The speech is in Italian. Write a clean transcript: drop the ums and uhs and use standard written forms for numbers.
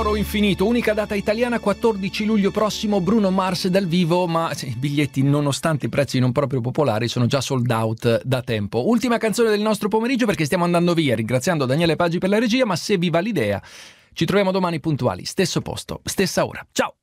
Infinito, unica data italiana, 14 luglio prossimo, Bruno Mars dal vivo, ma i biglietti, nonostante i prezzi non proprio popolari, sono già sold out da tempo. Ultima canzone del nostro pomeriggio, perché stiamo andando via, ringraziando Daniele Paggi per la regia, ma se vi va l'idea, ci troviamo domani puntuali, stesso posto, stessa ora. Ciao!